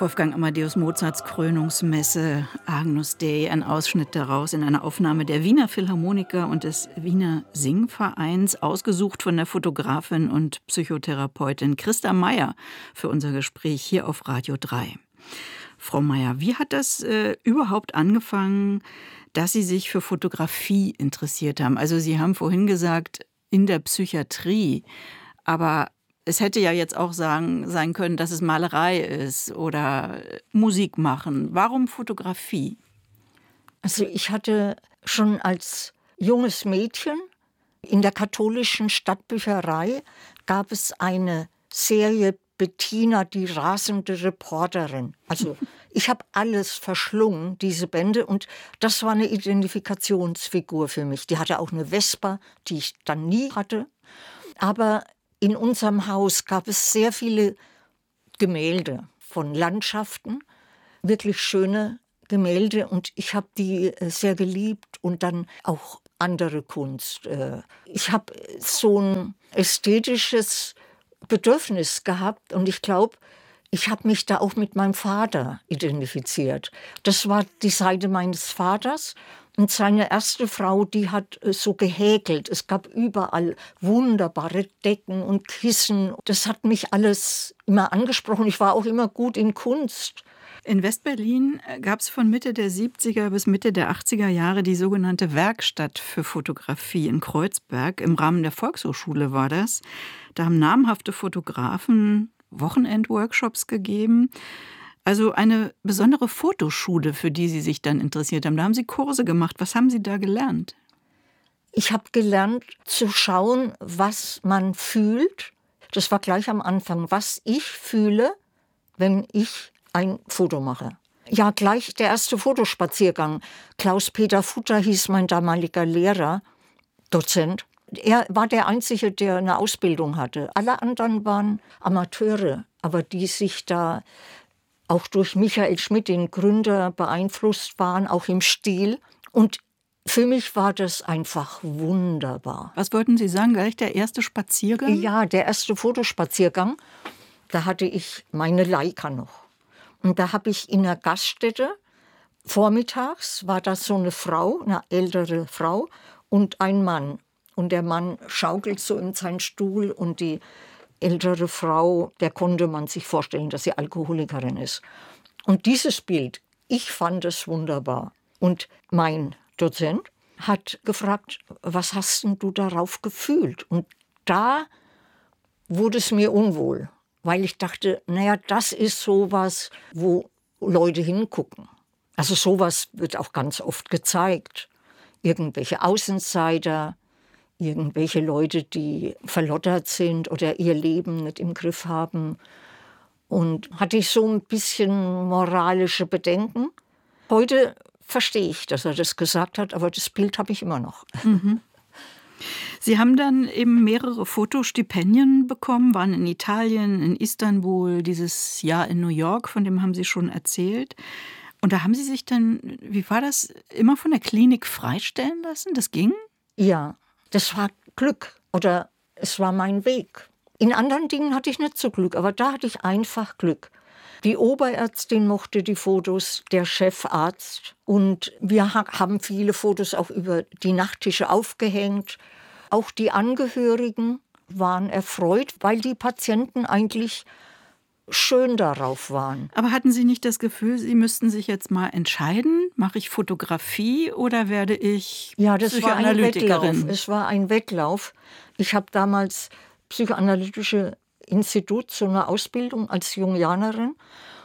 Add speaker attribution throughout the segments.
Speaker 1: Wolfgang Amadeus Mozarts Krönungsmesse Agnus Dei, ein Ausschnitt daraus in einer Aufnahme der Wiener Philharmoniker und des Wiener Singvereins, ausgesucht von der Fotografin und Psychotherapeutin Christa Meyer für unser Gespräch hier auf Radio 3. Frau Meyer, wie hat das überhaupt angefangen, dass Sie sich für Fotografie interessiert haben? Also Sie haben vorhin gesagt, in der Psychiatrie, aber es hätte ja jetzt auch sein können, dass es Malerei ist oder Musik machen. Warum Fotografie?
Speaker 2: Also ich hatte schon als junges Mädchen in der katholischen Stadtbücherei gab es eine Serie Bettina, die rasende Reporterin. Also ich habe alles verschlungen, diese Bände, und das war eine Identifikationsfigur für mich. Die hatte auch eine Vespa, die ich dann nie hatte. Aber in unserem Haus gab es sehr viele Gemälde von Landschaften, wirklich schöne Gemälde, und ich habe die sehr geliebt und dann auch andere Kunst. Ich habe so ein ästhetisches Bedürfnis gehabt und ich glaube, ich habe mich da auch mit meinem Vater identifiziert. Das war die Seite meines Vaters. Und seine erste Frau, die hat so gehäkelt. Es gab überall wunderbare Decken und Kissen. Das hat mich alles immer angesprochen. Ich war auch immer gut in Kunst.
Speaker 1: In Westberlin gab es von Mitte der 70er bis Mitte der 80er Jahre die sogenannte Werkstatt für Fotografie in Kreuzberg. Im Rahmen der Volkshochschule war das. Da haben namhafte Fotografen Wochenendworkshops gegeben. Also eine besondere Fotoschule, für die Sie sich dann interessiert haben. Da haben Sie Kurse gemacht. Was haben Sie da gelernt?
Speaker 2: Ich habe gelernt zu schauen, was man fühlt. Das war gleich am Anfang, was ich fühle, wenn ich ein Foto mache. Ja, gleich der erste Fotospaziergang. Klaus-Peter Futter hieß mein damaliger Lehrer, Dozent. Er war der Einzige, der eine Ausbildung hatte. Alle anderen waren Amateure, aber die sich da auch durch Michael Schmidt, den Gründer, beeinflusst waren, auch im Stil. Und für mich war das einfach wunderbar.
Speaker 1: Was wollten Sie sagen? Gleich der erste Spaziergang?
Speaker 2: Ja, der erste Fotospaziergang. Da hatte ich meine Leica noch. Und da habe ich in einer Gaststätte, vormittags war das so eine Frau, eine ältere Frau und ein Mann. Und der Mann schaukelt so in seinen Stuhl und die ältere Frau, der konnte man sich vorstellen, dass sie Alkoholikerin ist. Und dieses Bild, ich fand es wunderbar. Und mein Dozent hat gefragt, was hast denn du darauf gefühlt? Und da wurde es mir unwohl, weil ich dachte, naja, das ist sowas, wo Leute hingucken. Also sowas wird auch ganz oft gezeigt. Irgendwelche Außenseiter, irgendwelche Leute, die verlottert sind oder ihr Leben nicht im Griff haben. Und hatte ich so ein bisschen moralische Bedenken. Heute verstehe ich, dass er das gesagt hat, aber das Bild habe ich immer noch.
Speaker 1: Mhm. Sie haben dann eben mehrere Fotostipendien bekommen, waren in Italien, in Istanbul, dieses Jahr in New York, von dem haben Sie schon erzählt. Und da haben Sie sich dann, wie war das, immer von der Klinik freistellen lassen? Das ging?
Speaker 2: Ja. Das war Glück oder es war mein Weg. In anderen Dingen hatte ich nicht so Glück, aber da hatte ich einfach Glück. Die Oberärztin mochte die Fotos, der Chefarzt. Und wir haben viele Fotos auch über die Nachttische aufgehängt. Auch die Angehörigen waren erfreut, weil die Patienten eigentlich schön darauf waren.
Speaker 1: Aber hatten Sie nicht das Gefühl, Sie müssten sich jetzt mal entscheiden, mache ich Fotografie oder werde ich Psychoanalytikerin?
Speaker 2: Es war ein Wettlauf. Ich habe damals Psychoanalytische Institut, so eine Ausbildung als Jungianerin.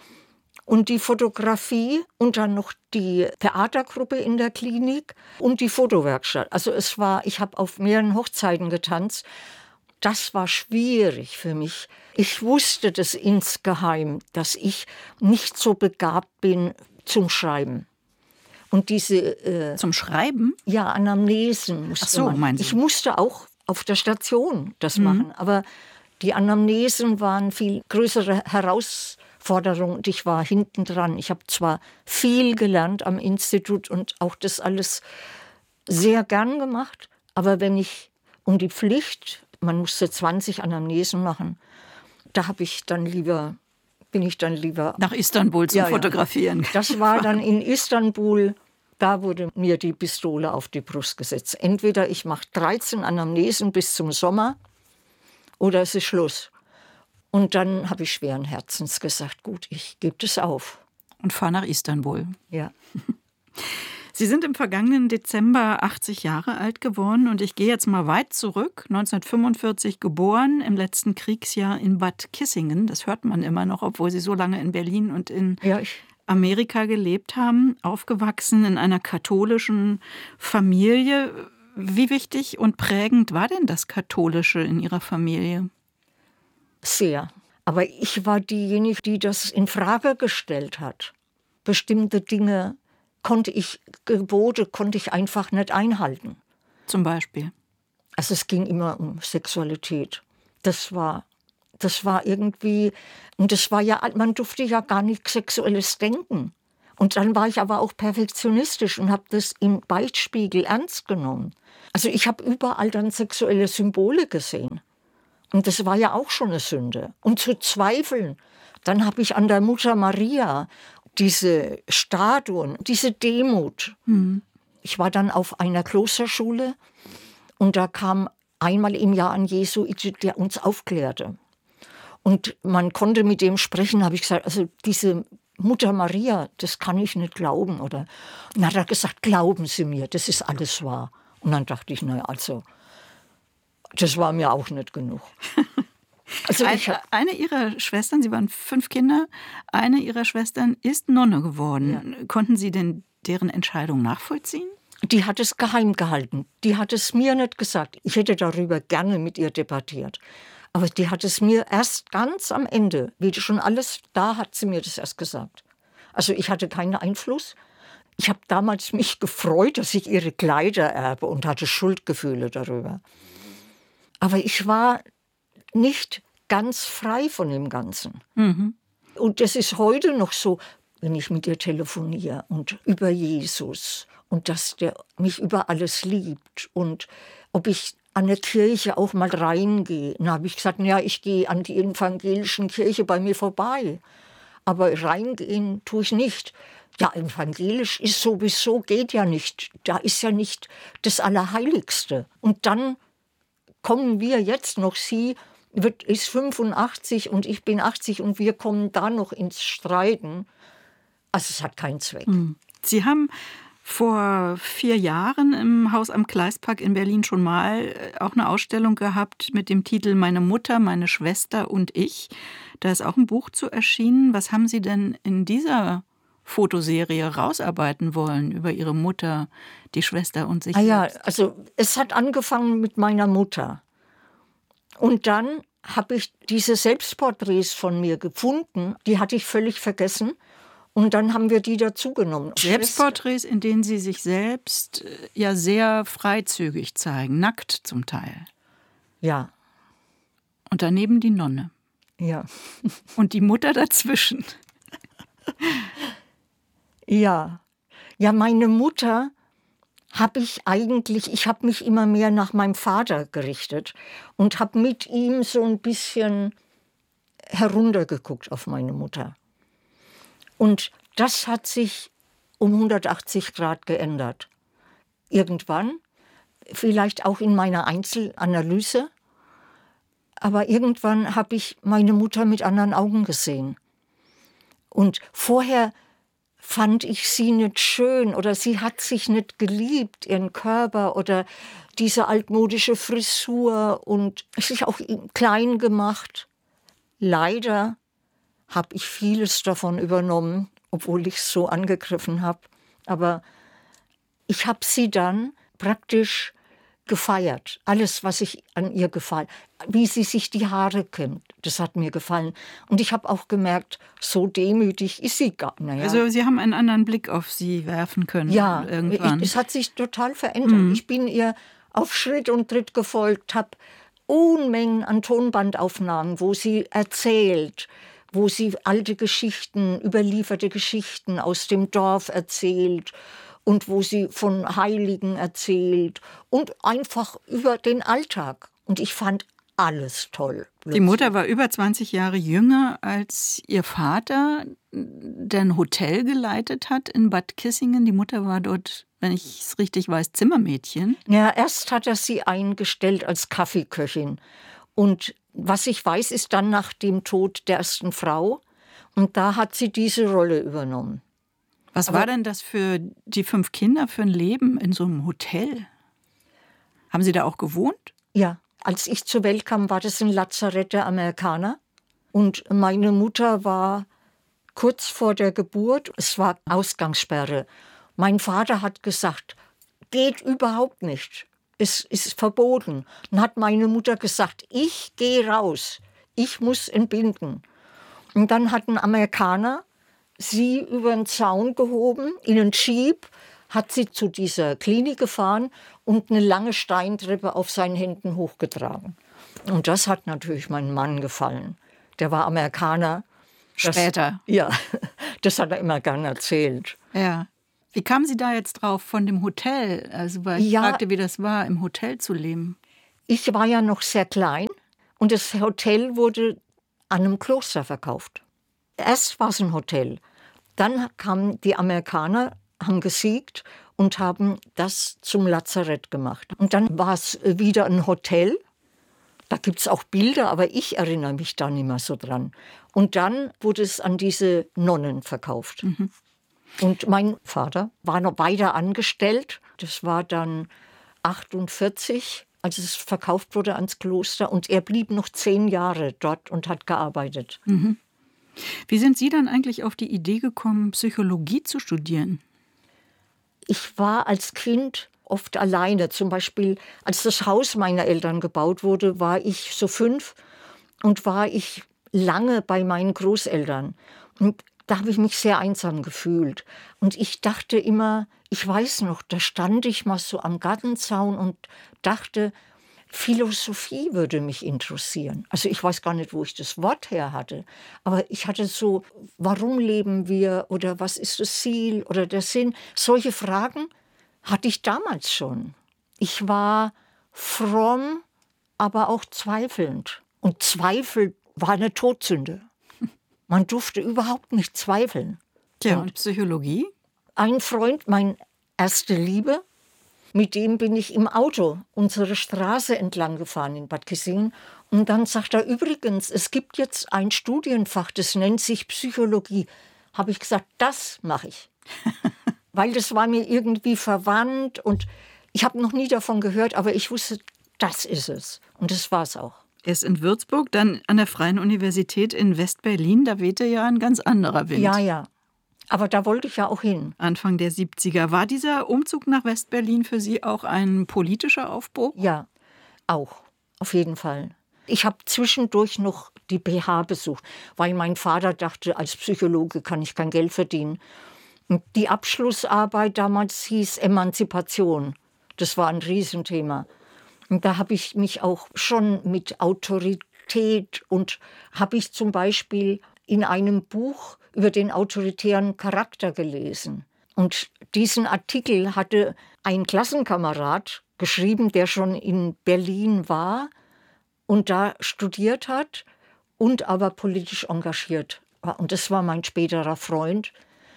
Speaker 2: Und die Fotografie und dann noch die Theatergruppe in der Klinik und die Fotowerkstatt. Also ich habe auf mehreren Hochzeiten getanzt. Das war schwierig für mich. Ich wusste das insgeheim, dass ich nicht so begabt bin zum Schreiben. Und diese
Speaker 1: zum Schreiben?
Speaker 2: Ja, Anamnesen musste man.
Speaker 1: Meinen Sie?
Speaker 2: Ich musste auch auf der Station das machen, aber die Anamnesen waren viel größere Herausforderung und ich war hinten dran. Ich habe zwar viel gelernt am Institut und auch das alles sehr gern gemacht, aber wenn ich um die Pflicht, man musste 20 Anamnesen machen, da habe ich dann lieber bin ich dann lieber
Speaker 1: nach Istanbul zum Fotografieren.
Speaker 2: Das war dann in Istanbul, da wurde mir die Pistole auf die Brust gesetzt. Entweder ich mache 13 Anamnesen bis zum Sommer oder es ist Schluss. Und dann habe ich schweren Herzens gesagt, gut, ich gebe das auf.
Speaker 1: Und fahre nach Istanbul.
Speaker 2: Ja.
Speaker 1: Sie sind im vergangenen Dezember 80 Jahre alt geworden und ich gehe jetzt mal weit zurück. 1945 geboren, im letzten Kriegsjahr in Bad Kissingen. Das hört man immer noch, obwohl Sie so lange in Berlin und in Amerika gelebt haben. Aufgewachsen in einer katholischen Familie. Wie wichtig und prägend war denn das Katholische in Ihrer Familie?
Speaker 2: Sehr. Aber ich war diejenige, die das in Frage gestellt hat. Bestimmte Dinge Gebote konnte ich einfach nicht einhalten.
Speaker 1: Zum Beispiel?
Speaker 2: Also es ging immer um Sexualität. Das war irgendwie, und das war ja, man durfte ja gar nicht Sexuelles denken. Und dann war ich aber auch perfektionistisch und habe das im Beichtspiegel ernst genommen. Also ich habe überall dann sexuelle Symbole gesehen. Und das war ja auch schon eine Sünde. Und zu zweifeln, dann habe ich an der Mutter Maria diese Statuen, diese Demut. Ich war dann auf einer Klosterschule und da kam einmal im Jahr ein Jesuit, der uns aufklärte. Und man konnte mit dem sprechen, habe ich gesagt, also diese Mutter Maria, das kann ich nicht glauben. Und dann hat er gesagt, glauben Sie mir, das ist alles wahr. Und dann dachte ich, naja, also, das war mir auch nicht genug. Also
Speaker 1: eine Ihrer Schwestern, Sie waren 5 Kinder, eine Ihrer Schwestern ist Nonne geworden. Ja. Konnten Sie denn deren Entscheidung nachvollziehen?
Speaker 2: Die hat es geheim gehalten. Die hat es mir nicht gesagt. Ich hätte darüber gerne mit ihr debattiert. Aber die hat es mir erst ganz am Ende, wie schon alles da, hat sie mir das erst gesagt. Also ich hatte keinen Einfluss. Ich habe damals mich gefreut, dass ich ihre Kleider erbe und hatte Schuldgefühle darüber. Aber ich war nicht ganz frei von dem Ganzen. Und das ist heute noch so, wenn ich mit ihr telefoniere und über Jesus und dass der mich über alles liebt und ob ich an der Kirche auch mal reingehe. Dann habe ich gesagt, ja, ich gehe an die evangelischen Kirche bei mir vorbei, aber reingehen tue ich nicht. Ja, evangelisch ist sowieso, geht ja nicht. Da ist ja nicht das Allerheiligste. Und dann kommen wir jetzt noch, sie ist 85 und ich bin 80 und wir kommen da noch ins Streiten. Also es hat keinen Zweck.
Speaker 1: Sie haben vor 4 Jahren im Haus am Gleispark in Berlin schon mal auch eine Ausstellung gehabt mit dem Titel »Meine Mutter, meine Schwester und ich«. Da ist auch ein Buch zu erschienen. Was haben Sie denn in dieser Fotoserie rausarbeiten wollen über Ihre Mutter, die Schwester und sich selbst?
Speaker 2: Also es hat angefangen mit meiner Mutter. Und dann habe ich diese Selbstporträts von mir gefunden, die hatte ich völlig vergessen. Und dann haben wir die dazugenommen.
Speaker 1: Selbstporträts, in denen Sie sich selbst ja sehr freizügig zeigen, nackt zum Teil.
Speaker 2: Ja.
Speaker 1: Und daneben die Nonne.
Speaker 2: Ja.
Speaker 1: Und die Mutter dazwischen.
Speaker 2: Ja. Ja, meine Mutter ich habe mich immer mehr nach meinem Vater gerichtet und habe mit ihm so ein bisschen heruntergeguckt auf meine Mutter. Und das hat sich um 180 Grad geändert. Irgendwann, vielleicht auch in meiner Einzelanalyse, aber irgendwann habe ich meine Mutter mit anderen Augen gesehen. Und vorher fand ich sie nicht schön oder sie hat sich nicht geliebt, ihren Körper oder diese altmodische Frisur und sich auch klein gemacht. Leider habe ich vieles davon übernommen, obwohl ich es so angegriffen habe. Aber ich habe sie dann praktisch gefeiert. Alles, was ich an ihr gefallen, wie sie sich die Haare kämmt, das hat mir gefallen. Und ich habe auch gemerkt, so demütig ist sie gar nicht.
Speaker 1: Also Sie haben einen anderen Blick auf sie werfen können.
Speaker 2: Ja,
Speaker 1: irgendwann.
Speaker 2: Es hat sich total verändert. Ich bin ihr auf Schritt und Tritt gefolgt, habe Unmengen an Tonbandaufnahmen, wo sie erzählt, wo sie alte Geschichten, überlieferte Geschichten aus dem Dorf erzählt und wo sie von Heiligen erzählt und einfach über den Alltag. Und ich fand alles toll. Plötzlich.
Speaker 1: Die Mutter war über 20 Jahre jünger als ihr Vater, der ein Hotel geleitet hat in Bad Kissingen. Die Mutter war dort, wenn ich es richtig weiß, Zimmermädchen.
Speaker 2: Ja, erst hat er sie eingestellt als Kaffeeköchin. Und was ich weiß, ist dann nach dem Tod der ersten Frau. Und da hat sie diese Rolle übernommen.
Speaker 1: Was war denn das für die 5 Kinder für ein Leben in so einem Hotel? Haben Sie da auch gewohnt?
Speaker 2: Ja, als ich zur Welt kam, war das ein Lazarett der Amerikaner. Und meine Mutter war kurz vor der Geburt, es war Ausgangssperre. Mein Vater hat gesagt, geht überhaupt nicht. Es ist verboten. Dann hat meine Mutter gesagt, ich gehe raus. Ich muss entbinden. Und dann hat ein Amerikaner sie über den Zaun gehoben, in einen Jeep, hat sie zu dieser Klinik gefahren und eine lange Steintreppe auf seinen Händen hochgetragen. Und das hat natürlich meinem Mann gefallen. Der war Amerikaner.
Speaker 1: Später.
Speaker 2: Ja, das hat er immer gern erzählt.
Speaker 1: Ja. Wie kamen Sie da jetzt drauf von dem Hotel? Also, weil ich fragte, wie das war, im Hotel zu leben.
Speaker 2: Ich war ja noch sehr klein und das Hotel wurde an einem Kloster verkauft. Erst war es ein Hotel. Dann kamen die Amerikaner, haben gesiegt und haben das zum Lazarett gemacht. Und dann war es wieder ein Hotel. Da gibt es auch Bilder, aber ich erinnere mich da nicht mehr so dran. Und dann wurde es an diese Nonnen verkauft. Mhm. Und mein Vater war noch weiter angestellt. Das war dann 1948, als es verkauft wurde ans Kloster. Und er blieb noch 10 Jahre dort und hat gearbeitet.
Speaker 1: Mhm. Wie sind Sie dann eigentlich auf die Idee gekommen, Psychologie zu studieren?
Speaker 2: Ich war als Kind oft alleine. Zum Beispiel, als das Haus meiner Eltern gebaut wurde, war ich so 5 und war ich lange bei meinen Großeltern. Und da habe ich mich sehr einsam gefühlt. Und ich dachte immer, ich weiß noch, da stand ich mal so am Gartenzaun und dachte, Philosophie würde mich interessieren. Also ich weiß gar nicht, wo ich das Wort her hatte. Aber ich hatte so, warum leben wir oder was ist das Ziel oder der Sinn? Solche Fragen hatte ich damals schon. Ich war fromm, aber auch zweifelnd. Und Zweifel war eine Todsünde. Man durfte überhaupt nicht zweifeln.
Speaker 1: Tja, und Psychologie?
Speaker 2: Ein Freund, meine erste Liebe, mit dem bin ich im Auto unsere Straße entlang gefahren in Bad Kissingen. Und dann sagt er, übrigens, es gibt jetzt ein Studienfach, das nennt sich Psychologie. Habe ich gesagt, das mache ich. Weil das war mir irgendwie verwandt und ich habe noch nie davon gehört, aber ich wusste, das ist es. Und das war es auch.
Speaker 1: Erst in Würzburg, dann an der Freien Universität in West-Berlin, da wehte ja ein ganz anderer Wind.
Speaker 2: Ja, ja. Aber da wollte ich ja auch hin.
Speaker 1: Anfang der 70er. War dieser Umzug nach West-Berlin für Sie auch ein politischer Aufbruch?
Speaker 2: Ja, auch. Auf jeden Fall. Ich habe zwischendurch noch die BH besucht, weil mein Vater dachte, als Psychologe kann ich kein Geld verdienen. Und die Abschlussarbeit damals hieß Emanzipation. Das war ein Riesenthema. Und da habe ich mich auch schon mit Autorität und habe ich zum Beispiel in einem Buch über den autoritären Charakter gelesen. Und diesen Artikel hatte ein Klassenkamerad geschrieben, der schon in Berlin war und da studiert hat und aber politisch engagiert war. Und das war mein späterer Freund.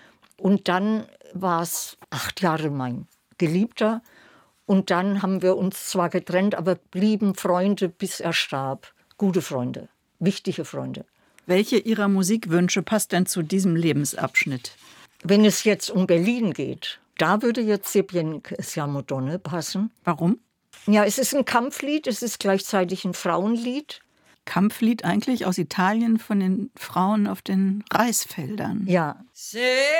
Speaker 2: Und dann war es 8 Jahre mein Geliebter. Und dann haben wir uns zwar getrennt, aber blieben Freunde, bis er starb. Gute Freunde, wichtige Freunde.
Speaker 1: Welche Ihrer Musikwünsche passt denn zu diesem Lebensabschnitt?
Speaker 2: Wenn es jetzt um Berlin geht, da würde jetzt Siebjenke Siamo Donne passen.
Speaker 1: Warum?
Speaker 2: Ja, es ist ein Kampflied, es ist gleichzeitig ein Frauenlied.
Speaker 1: Kampflied eigentlich aus Italien von den Frauen auf den Reisfeldern.
Speaker 2: Ja.